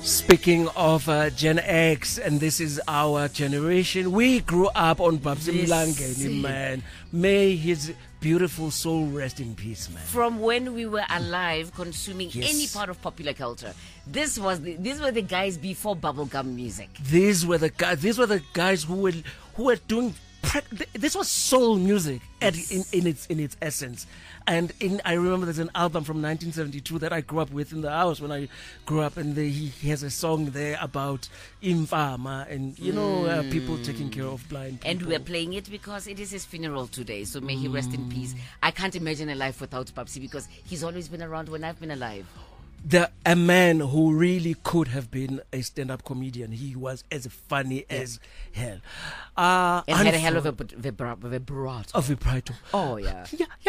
Speaking of Gen X, and this is our generation, we grew up on Babsi Mlangeni, man. May his beautiful soul rest in peace, man. From when we were alive, consuming any part of popular culture, these were the guys before bubblegum music. These were the guys who were doing. This was soul music in its essence. And I remember there's an album from 1972 that I grew up with in the house when I grew up, and he has a song there about Imfama and people taking care of blind people. And we're playing it because it is his funeral today, so may he rest in peace. I can't imagine a life without Babsi because he's always been around when I've been alive. A man who really could have been a stand-up comedian. He was as funny as hell. And had a hell of a vibrato. A vibrato. Oh, yeah.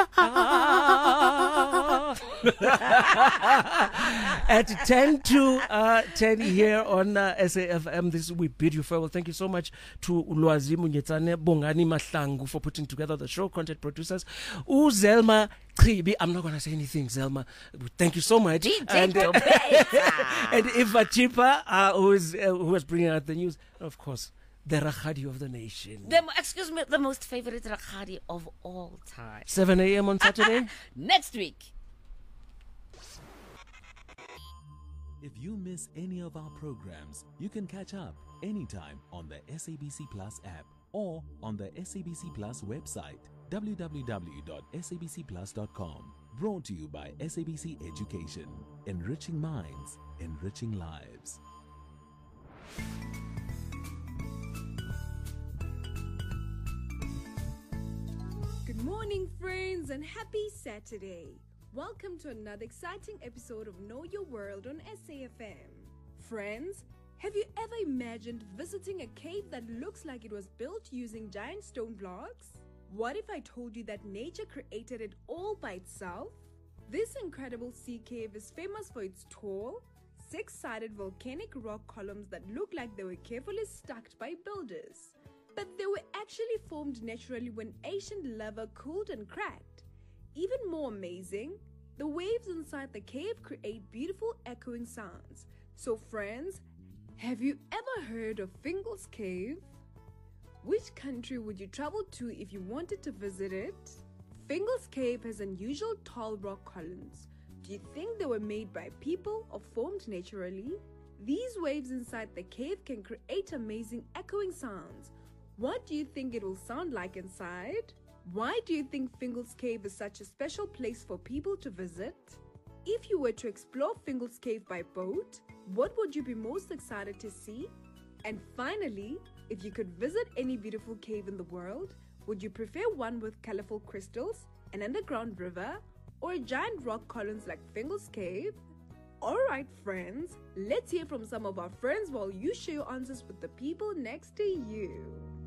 At 10 to 10 here on SAFM, this we bid you farewell. Thank you so much to Ulwazi Munyetsane, Bongani Mahlangu for putting together the show, content producers. Zelma Chibi, I'm not going to say anything, Zelma. Thank you so much. And Eva Chipa, who was bringing out the news. Of course, the Rakhadi of the nation. The most favorite Rakhadi of all time. 7 a.m. on Saturday? Next week. If you miss any of our programs, you can catch up anytime on the SABC Plus app or on the SABC Plus website, www.sabcplus.com. Brought to you by SABC Education. Enriching minds, enriching lives. Good morning, friends, and happy Saturday. Welcome to another exciting episode of Know Your World on SAFM. Friends, have you ever imagined visiting a cave that looks like it was built using giant stone blocks? What if I told you that nature created it all by itself? This incredible sea cave is famous for its tall, six-sided volcanic rock columns that look like they were carefully stacked by builders. But they were actually formed naturally when ancient lava cooled and cracked. Even more amazing, the waves inside the cave create beautiful echoing sounds. So friends, have you ever heard of Fingal's Cave? Which country would you travel to if you wanted to visit it? Fingal's Cave has unusual tall rock columns. Do you think they were made by people or formed naturally? These waves inside the cave can create amazing echoing sounds. What do you think it will sound like inside? Why do you think Fingal's Cave is such a special place for people to visit? If you were to explore Fingal's Cave by boat, what would you be most excited to see? And finally, if you could visit any beautiful cave in the world, would you prefer one with colorful crystals, an underground river, or a giant rock columns like Fingal's Cave? Alright friends, let's hear from some of our friends while you share your answers with the people next to you.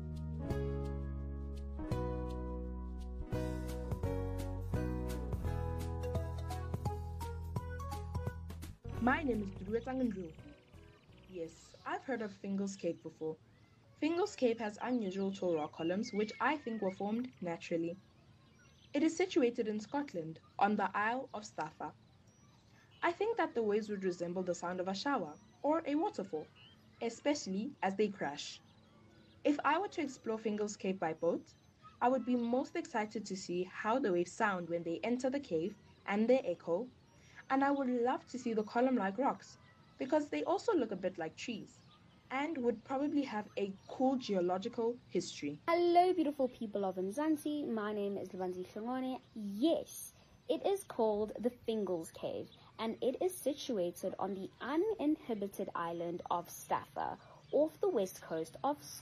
My name is Duruetangandu. Yes, I've heard of Fingal's Cave before. Fingal's Cave has unusual tall rock columns which I think were formed naturally. It is situated in Scotland, on the Isle of Staffa. I think that the waves would resemble the sound of a shower or a waterfall, especially as they crash. If I were to explore Fingal's Cave by boat, I would be most excited to see how the waves sound when they enter the cave and their echo, and I would love to see the column-like rocks because they also look a bit like trees and would probably have a cool geological history. Hello beautiful people of Mzansi, my name is Lubanzi Hlongwane. Yes, it is called the Fingal's Cave and it is situated on the uninhabited island of Staffa off the west coast of